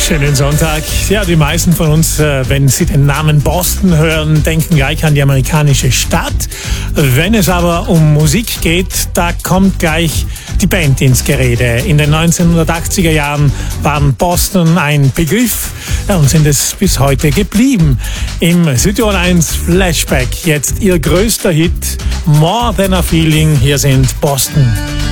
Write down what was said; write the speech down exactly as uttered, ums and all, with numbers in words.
Schönen Sonntag. Ja, die meisten von uns, wenn sie den Namen Boston hören, denken gleich an die amerikanische Stadt. Wenn es aber um Musik geht, da kommt gleich die Band ins Gerede. In den neunzehnhundertachtziger Jahren waren Boston ein Begriff und sind es bis heute geblieben. Im Südtirol eins Flashback jetzt ihr größter Hit, More Than a Feeling. Hier sind Boston.